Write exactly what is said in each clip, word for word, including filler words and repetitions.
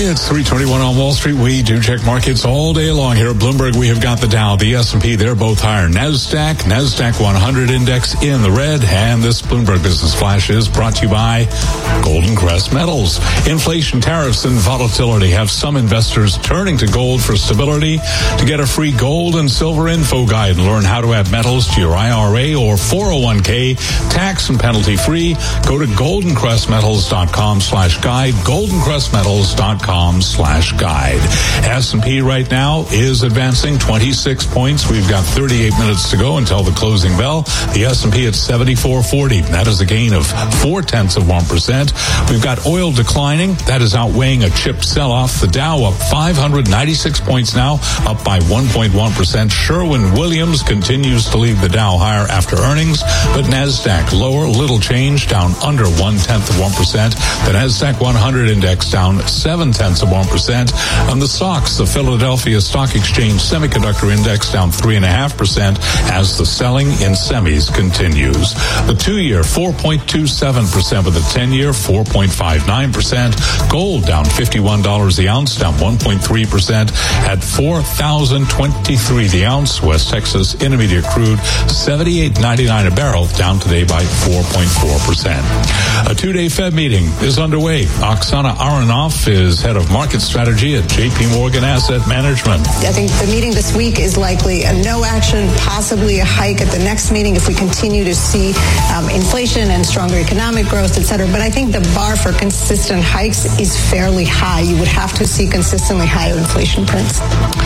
It's three twenty-one on Wall Street. We do check markets all day long here at Bloomberg. We have got the Dow, the S and P, they're both higher. NASDAQ, NASDAQ one hundred index in the red. And this Bloomberg Business Flash is brought to you by Golden Crest Metals. Inflation, tariffs, and volatility have some investors turning to gold for stability. To get a free gold and silver info guide and learn how to add metals to your I R A or four oh one k, tax and penalty free, go to goldencrestmetals.com slash guide, goldencrestmetals.com slash guide. S and P right now is advancing twenty-six points. We've got thirty-eight minutes to go until the closing bell. The S and P at seventy-four forty. That is a gain of four tenths of one percent. We've got oil declining. That is outweighing a chip sell-off. The Dow up five hundred ninety-six points now, up by one point one percent. Sherwin-Williams continues to lead the Dow higher after earnings, but NASDAQ lower, little change, down under one-tenth of one percent. The NASDAQ one hundred index down seven-tenths of one percent. On the stocks, the Philadelphia Stock Exchange Semiconductor Index down three point five percent as the selling in semis continues. The two-year, four point two seven percent, with the ten-year, four point five nine percent. Gold down fifty-one dollars the ounce, down one point three percent at four thousand twenty-three the ounce. West Texas Intermediate crude, seventy-eight ninety-nine a barrel, down today by four point four percent. A two-day Fed meeting is underway. Oksana Aronoff is head of market strategy at J P Morgan Asset Management. I think the meeting this week is likely a no action, possibly a hike at the next meeting if we continue to see um, inflation and stronger economic growth, et cetera. But I think the bar for consistent hikes is fairly high. You would have to see consistently higher inflation prints.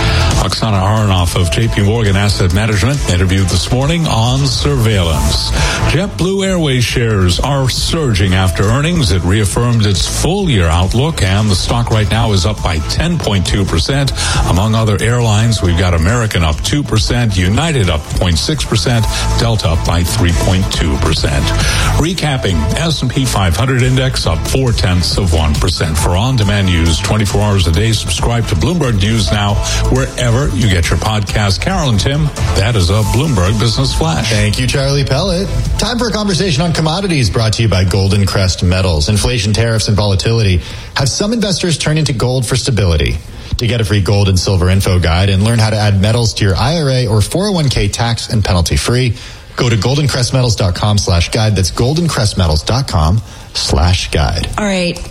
Oksana Aronoff of J P Morgan Asset Management interviewed this morning on surveillance. JetBlue Airways shares are surging after earnings. It reaffirmed its full-year outlook, and the stock right now is up by ten point two percent. Among other airlines, we've got American up two percent, United up zero point six percent, Delta up by three point two percent. Recapping, S and P five hundred index up four-tenths of one percent. For on-demand news twenty-four hours a day, subscribe to Bloomberg News Now wherever you get your podcast. Carol and Tim, that is a Bloomberg Business Flash. Thank you, Charlie Pellet. Time for a conversation on commodities brought to you by Golden Crest Metals. Inflation, tariffs, and volatility have some investors turning to gold for stability. To get a free gold and silver info guide and learn how to add metals to your I R A or four oh one k tax and penalty free, go to goldencrestmetals.com slash guide. That's goldencrestmetals.com slash guide. All right.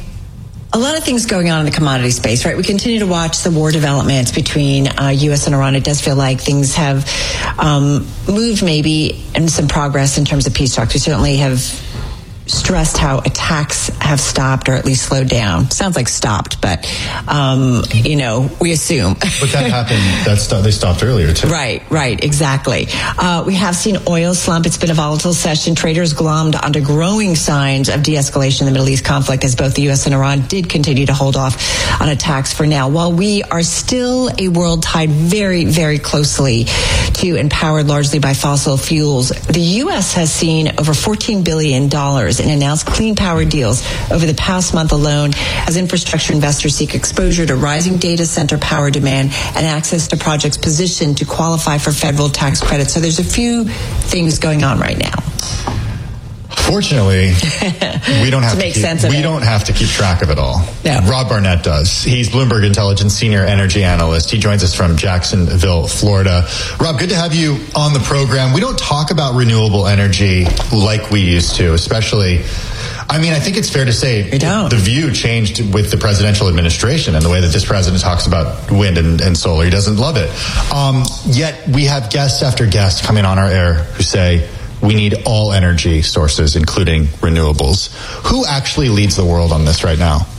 A lot of things going on in the commodity space, right? We continue to watch the war developments between uh, U S and Iran. It does feel like things have um, moved maybe in some progress in terms of peace talks. We certainly have stressed how attacks have stopped or at least slowed down. Sounds like stopped, but, um, you know, we assume. But that happened, that st- they stopped earlier, too. Right, right, exactly. Uh, we have seen oil slump. It's been a volatile session. Traders glommed onto growing signs of de-escalation in the Middle East conflict as both the U S and Iran did continue to hold off on attacks for now. While we are still a world tied very, very closely to and powered largely by fossil fuels, the U S has seen over fourteen billion dollars in announced clean power deals over the past month alone as infrastructure investors seek exposure to rising data center power demand and access to projects positioned to qualify for federal tax credits. So there's a few things going on right now. Fortunately, we don't have to, to make keep, sense of we it. don't have to keep track of it all. No. Rob Barnett does. He's Bloomberg Intelligence Senior Energy Analyst. He joins us from Jacksonville, Florida. Rob, good to have you on the program. We don't talk about renewable energy like we used to, especially, I mean, I think it's fair to say the view changed with the presidential administration and the way that this president talks about wind and, and solar. He doesn't love it. Um, yet we have guests after guests coming on our air who say, we need all energy sources, including renewables. Who actually leads the world on this right now?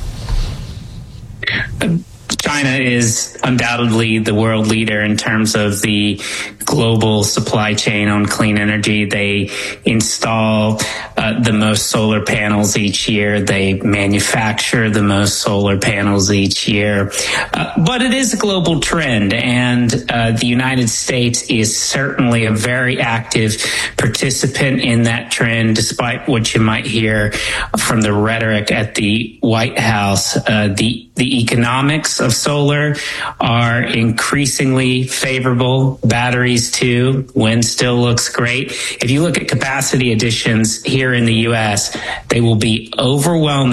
China is undoubtedly the world leader in terms of the global supply chain on clean energy. They install uh, the most solar panels each year. They manufacture the most solar panels each year. Uh, but it is a global trend, and uh, the United States is certainly a very active participant in that trend, despite what you might hear from the rhetoric at the White House. Uh, the The economics of solar are increasingly favorable. Batteries too. Wind still looks great. If you look at capacity additions here in the U S, they will be overwhelming.